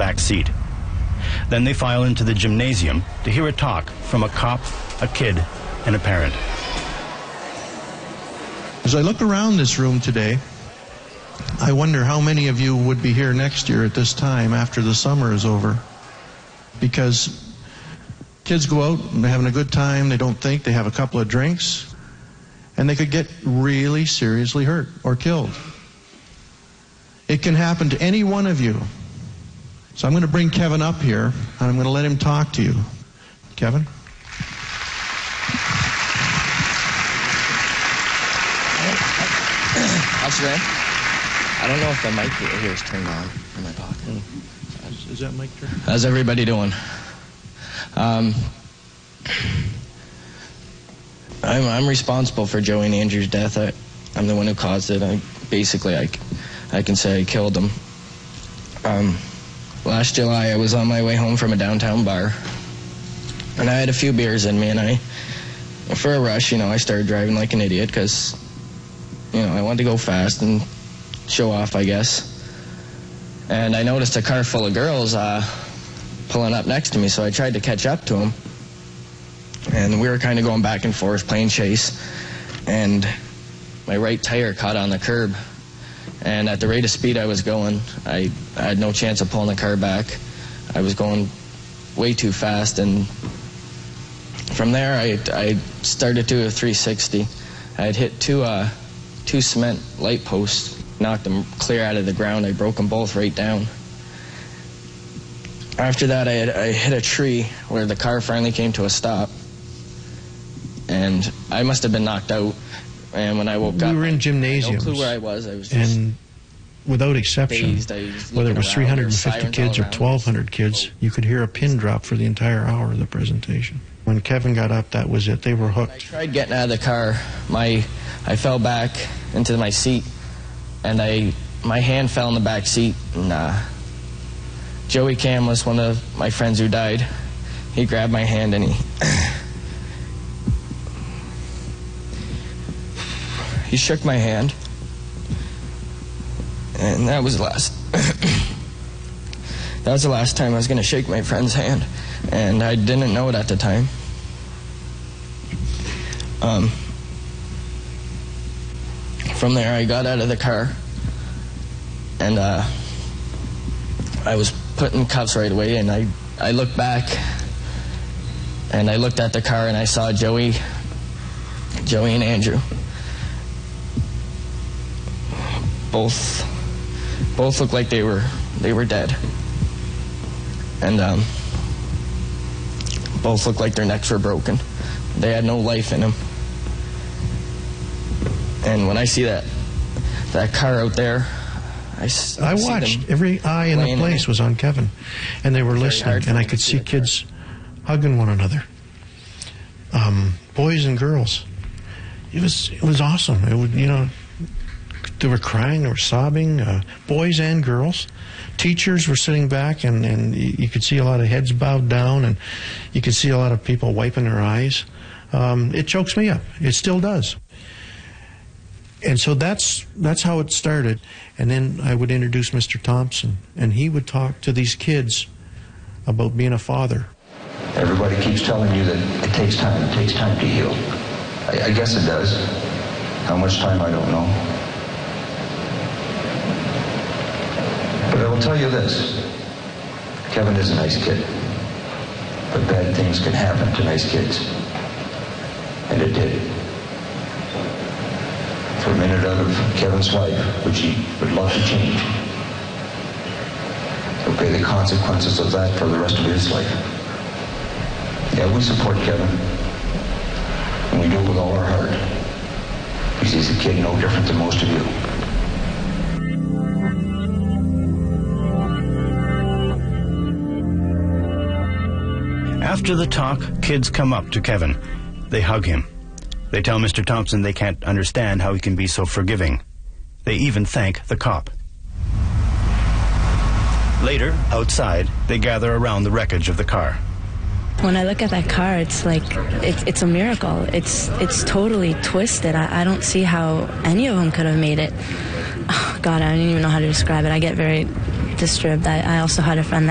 back seat. Then they file into the gymnasium to hear a talk from a cop, a kid, and a parent. As I look around this room today, I wonder how many of you would be here next year at this time after the summer is over. Because kids go out and they're having a good time, they don't think, they have a couple of drinks, and they could get really seriously hurt or killed. It can happen to any one of you. So I'm going to bring Kevin up here, and I'm going to let him talk to you. Kevin? Officer Graham, I don't know if the mic here is turned on in my pocket. Is that mic turned? How's everybody doing? I'm responsible for Joey and Andrew's death. I'm the one who caused it. I can say I killed them. Last July, I was on my way home from a downtown bar, and I had a few beers in me, and for a rush, I started driving like an idiot because, I wanted to go fast and show off, I guess. And I noticed a car full of girls pulling up next to me, so I tried to catch up to them. And we were kind of going back and forth, playing chase, and my right tire caught on the curb. And at the rate of speed I was going, I had no chance of pulling the car back. I was going way too fast, and from there I started to a 360. I had hit two cement light posts, knocked them clear out of the ground. I broke them both right down. After that, I hit a tree where the car finally came to a stop, and I must have been knocked out. And when I woke up, we were in gymnasiums. No clue where I was. I was just and without exception, whether it was 350 kids or 1,200 kids, you could hear a pin drop for the entire hour of the presentation. When Kevin got up, that was it. They were hooked. I tried getting out of the car. I fell back into my seat, and my hand fell in the back seat. And Joey Cam was one of my friends who died. He grabbed my hand and he shook my hand, and that was the last time I was going to shake my friend's hand, and I didn't know it at the time. From there, I got out of the car, and I was put in cuffs right away, and I looked back, and I looked at the car, and I saw Joey and Andrew. Both looked like they were dead, and both looked like their necks were broken. They had no life in them. And when I see that car out there, I watched. Every eye in the place was on Kevin, and they were listening, and I could see kids hugging one another, boys and girls. It was awesome. It would, they were crying, they were sobbing, boys and girls. Teachers were sitting back, and you could see a lot of heads bowed down, and you could see a lot of people wiping their eyes. It chokes me up. It still does. And so that's how it started. And then I would introduce Mr. Thompson, and he would talk to these kids about being a father. Everybody keeps telling you that it takes time to heal. I guess it does. How much time, I don't know. But I will tell you this. Kevin is a nice kid. But bad things can happen to nice kids. And it did. For a minute out of Kevin's life, which he would love to change, he'll pay the consequences of that for the rest of his life. Yeah, we support Kevin, and we do it with all our heart, because he's a kid no different than most of you. After the talk, kids come up to Kevin. They hug him. They tell Mr. Thompson they can't understand how he can be so forgiving. They even thank the cop. Later, outside, they gather around the wreckage of the car. When I look at that car, it's like, it's a miracle. It's totally twisted. I don't see how any of them could have made it. Oh, God, I don't even know how to describe it. I get very disturbed. I also had a friend that